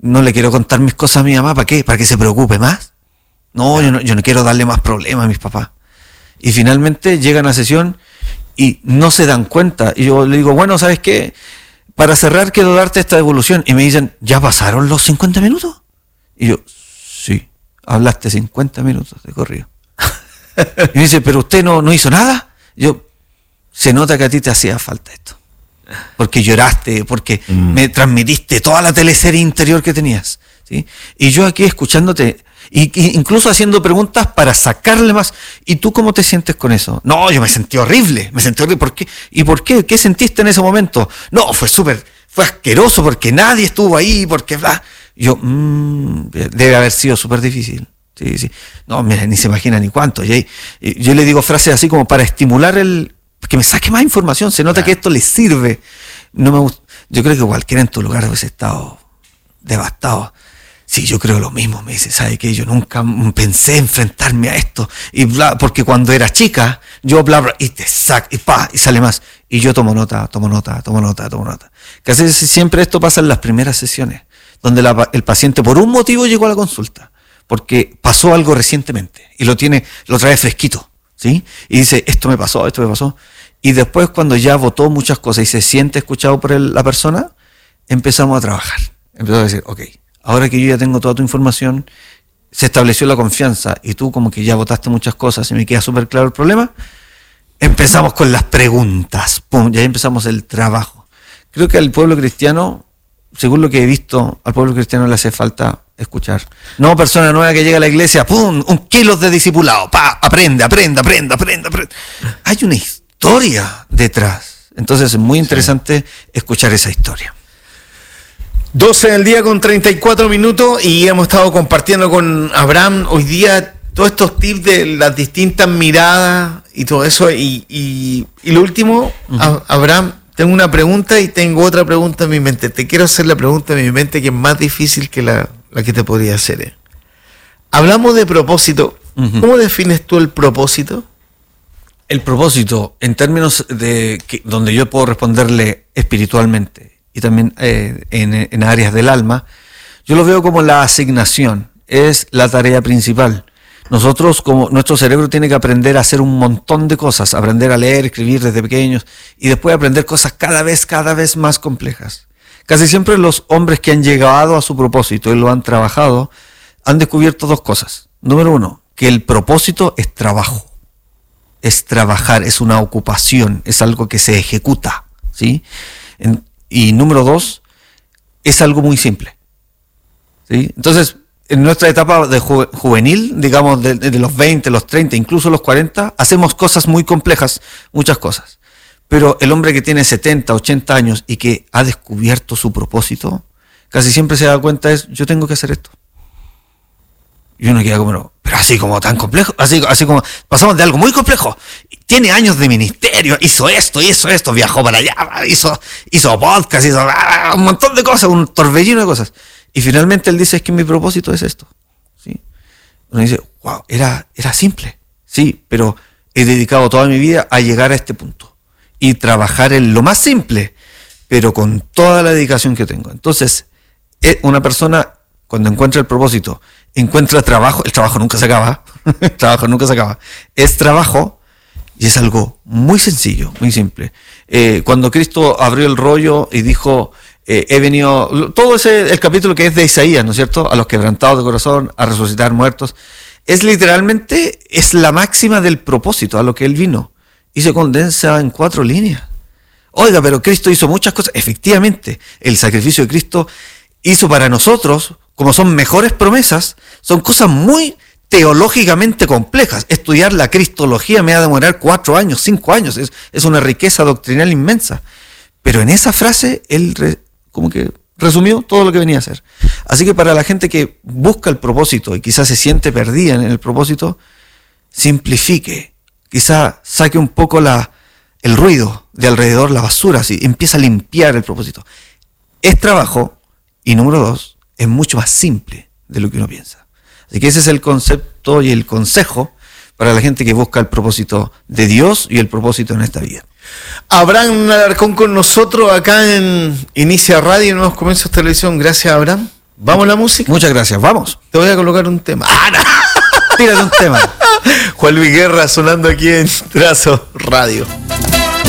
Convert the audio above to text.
no le quiero contar mis cosas a mi mamá. ¿Para qué? ¿Para que se preocupe más? No, yo no quiero darle más problemas a mis papás. Y finalmente llegan a sesión y no se dan cuenta. Y yo le digo, bueno, ¿sabes qué? Para cerrar quiero darte esta devolución. Y me dicen, ¿ya pasaron los 50 minutos? Y yo, sí, hablaste 50 minutos de corrido. Y me dice, ¿pero usted no hizo nada? Yo, se nota que a ti te hacía falta esto. Porque lloraste, porque me transmitiste toda la teleserie interior que tenías, ¿sí? Y yo aquí escuchándote, y incluso haciendo preguntas para sacarle más. ¿Y tú cómo te sientes con eso? No, yo me sentí horrible. ¿Por qué? ¿Y por qué? ¿Qué sentiste en ese momento? No, fue asqueroso porque nadie estuvo ahí, porque bla. Yo, debe haber sido súper difícil. Sí. No, mira, ni se imagina ni cuánto. Y yo le digo frases así como para estimular que me saque más información. Se nota que esto le sirve. No me gusta. Yo creo que cualquiera en tu lugar hubiese estado devastado. Sí, yo creo lo mismo, me dice, ¿sabe qué? Yo nunca pensé enfrentarme a esto, y bla, porque cuando era chica, yo bla, y te saca, y sale más, y yo tomo nota. Casi siempre esto pasa en las primeras sesiones, donde el paciente por un motivo llegó a la consulta, porque pasó algo recientemente, y lo trae fresquito, ¿sí? Y dice, esto me pasó, y después cuando ya votó muchas cosas y se siente escuchado por la persona, empezamos a trabajar, empezamos a decir, ok, ahora que yo ya tengo toda tu información, se estableció la confianza y tú como que ya votaste muchas cosas y me queda súper claro el problema, empezamos con las preguntas, pum, ya empezamos el trabajo. Creo que al pueblo cristiano, según lo que he visto, al pueblo cristiano le hace falta escuchar. No persona nueva que llega a la iglesia, pum, 1 kilo de discipulado, aprende. Hay una historia detrás. Entonces es muy interesante escuchar esa historia. 12 del día con 34 minutos y hemos estado compartiendo con Abraham hoy día todos estos tips de las distintas miradas y todo eso. Y lo último, Abraham, tengo una pregunta y tengo otra pregunta en mi mente. Te quiero hacer la pregunta en mi mente que es más difícil que la que te podría hacer. Hablamos de propósito. ¿Cómo defines tú el propósito? El propósito, en términos de donde yo puedo responderle espiritualmente, y también en áreas del alma, yo lo veo como la asignación, es la tarea principal. Nosotros, como nuestro cerebro tiene que aprender a hacer un montón de cosas, aprender a leer, escribir desde pequeños, y después aprender cosas cada vez más complejas. Casi siempre los hombres que han llegado a su propósito y lo han trabajado, han descubierto 2 cosas. Número 1, que el propósito es trabajo, es trabajar, es una ocupación, es algo que se ejecuta, ¿sí? Y número 2, es algo muy simple, ¿sí? Entonces, en nuestra etapa de juvenil, digamos, de los 20, los 30, incluso los 40, hacemos cosas muy complejas, muchas cosas. Pero el hombre que tiene 70, 80 años y que ha descubierto su propósito, casi siempre se da cuenta yo tengo que hacer esto. Y uno queda como, pero así como tan complejo, así como pasamos de algo muy complejo. Tiene años de ministerio, hizo esto, viajó para allá, hizo podcast, hizo un montón de cosas, un torbellino de cosas. Y finalmente él dice, es que mi propósito es esto, ¿sí? Uno dice, wow, era simple, sí, pero he dedicado toda mi vida a llegar a este punto y trabajar en lo más simple, pero con toda la dedicación que tengo. Entonces, una persona, cuando encuentra el propósito, encuentra trabajo, el trabajo nunca se acaba, es trabajo, y es algo muy sencillo, muy simple. Cuando Cristo abrió el rollo y dijo, he venido, todo el capítulo que es de Isaías, ¿no es cierto?, a los quebrantados de corazón, a resucitar muertos, es literalmente, es la máxima del propósito a lo que él vino, y se condensa en 4 líneas. Oiga, pero Cristo hizo muchas cosas. Efectivamente, el sacrificio de Cristo hizo para nosotros, como son mejores promesas, son cosas muy teológicamente complejas. Estudiar la cristología me va a demorar 4 años, 5 años, es una riqueza doctrinal inmensa. Pero en esa frase, él como que resumió todo lo que venía a hacer. Así que para la gente que busca el propósito y quizás se siente perdida en el propósito, simplifique, quizás saque un poco el ruido de alrededor, la basura, así, empieza a limpiar el propósito. Es trabajo, y número 2, es mucho más simple de lo que uno piensa. Así que ese es el concepto y el consejo para la gente que busca el propósito de Dios y el propósito en esta vida. Abraham Alarcón con nosotros acá en Inicia Radio y Nuevos Comienzos Televisión. Gracias, Abraham. ¿Vamos a la música? Muchas gracias, vamos. Te voy a colocar un tema. ¡Ah, no! Tírate un tema. Juan Luis Guerra sonando aquí en Trazo Radio.